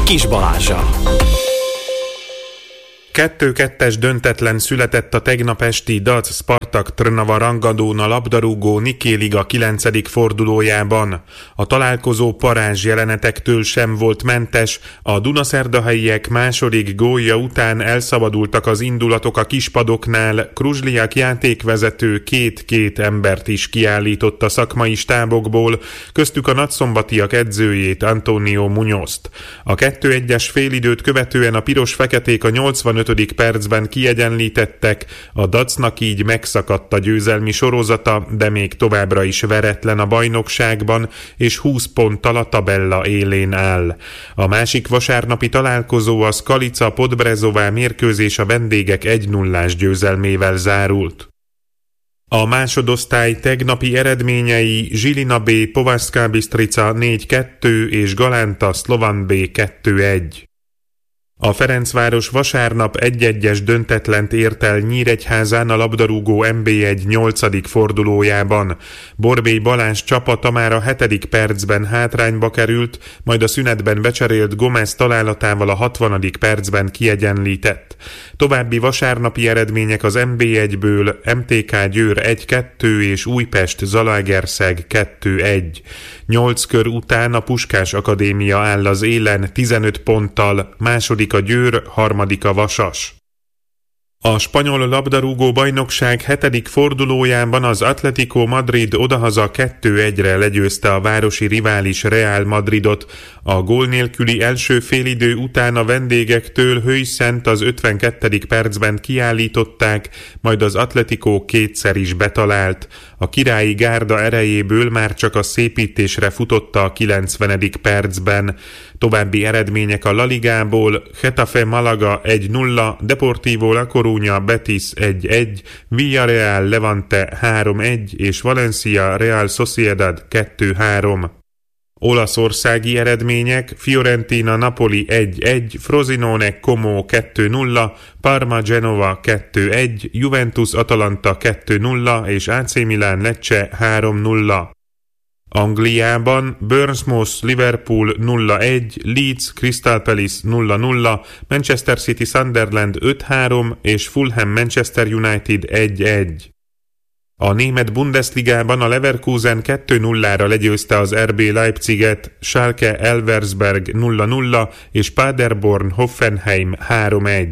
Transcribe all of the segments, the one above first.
Kiss Balázssal. 2-2-es döntetlen született a tegnap esti Dac Spartak Trnava rangadón a labdarúgó Nikkei Liga 9. fordulójában. A találkozó parázs jelenetektől sem volt mentes, a dunaszerdahelyiek második gólja után elszabadultak az indulatok a kispadoknál, Kruzsliak játékvezető 2 embert is kiállított a szakmai stábokból, köztük a nagyszombatiak edzőjét, Antonio Munyozt. A 2-1-es félidőt követően a piros-feketék a 85. percben kiegyenlítettek, a Dacnak így megszakadt a győzelmi sorozata, de még továbbra is veretlen a bajnokságban, és 20 ponttal a tabella élén áll. A másik vasárnapi találkozó a Skalica Podbrezová mérkőzés a vendégek 1-0-ás győzelmével zárult. A másodosztály tegnapi eredményei Žilina B. Považská Bystrica 4-2 és Galanta Slovan B. 2-1. A Ferencváros vasárnap 1-1-es döntetlent ért el Nyíregyházán a labdarúgó NB1 8. fordulójában. Borbély Balázs csapata már a 7. percben hátrányba került, majd a szünetben becserélt Gomez találatával a 60. percben kiegyenlített. További vasárnapi eredmények az NB1-ből MTK Győr 1-2 és Újpest Zalaegerszeg 2-1. 8 kör után a Puskás Akadémia áll az élen 15 ponttal, második a Győr, harmadik a Vasas. A spanyol labdarúgó bajnokság 7. fordulójában az Atlético Madrid odahaza 2-1-re legyőzte a városi rivális Real Madridot. A gól nélküli első félidő után a vendégektől Huijsent az 52. percben kiállították, majd az Atlético kétszer is betalált. A királyi gárda erejéből már csak a szépítésre futotta a 90. percben. További eredmények a La Ligából: Getafe Malaga 1-0, Deportivo La Coruña Betis 1-1, Villarreal Levante 3-1 és Valencia Real Sociedad 2-3. Olaszországi eredmények: Fiorentina Napoli 1-1, Frosinone Como 2-0, Parma Genova 2-1, Juventus Atalanta 2-0 és AC Milan Lecce 3-0. Angliában Bournemouth Liverpool 0-1, Leeds Crystal Palace 0-0, Manchester City Sunderland 5-3 és Fulham Manchester United 1-1. A német Bundesligában a Leverkusen 2-0-ra legyőzte az RB Leipziget, Schalke Elversberg 0-0 és Paderborn Hoffenheim 3-1.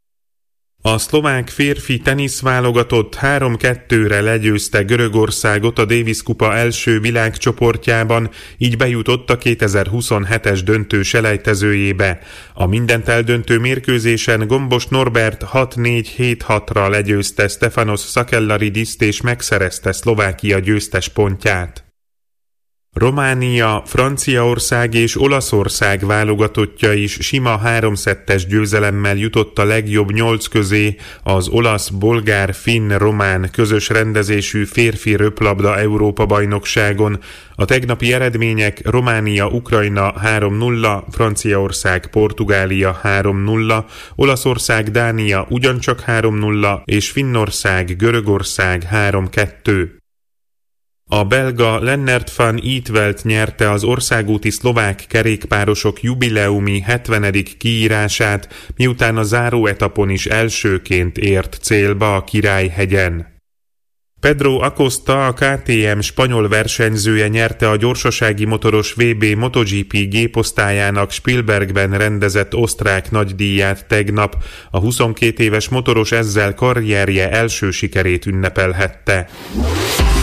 A szlovák férfi teniszválogatott 3-2-re legyőzte Görögországot a Davis kupa első világcsoportjában, így bejutott a 2027-es döntő selejtezőjébe. A mindent eldöntő mérkőzésen Gombos Norbert 6-4-7-6-ra legyőzte Stefanos Sakellaridist és megszerezte Szlovákia győztes pontját. Románia, Franciaország és Olaszország válogatottja is sima 3-2-es győzelemmel jutott a legjobb 8 közé az olasz, bolgár, finn, román közös rendezésű férfi röplabda Európa-bajnokságon. A tegnapi eredmények: Románia, Ukrajna 3-0, Franciaország, Portugália 3-0, Olaszország, Dánia ugyancsak 3-0 és Finnország, Görögország 3-2. A belga Lennert van Eetvelt nyerte az országúti szlovák kerékpárosok jubileumi 70. kiírását, miután a záróetapon is elsőként ért célba a Királyhegyen. Pedro Acosta, a KTM spanyol versenyzője nyerte a gyorsasági motoros VB MotoGP géposztályának Spielbergben rendezett osztrák nagydíját tegnap. A 22 éves motoros ezzel karrierje első sikerét ünnepelhette.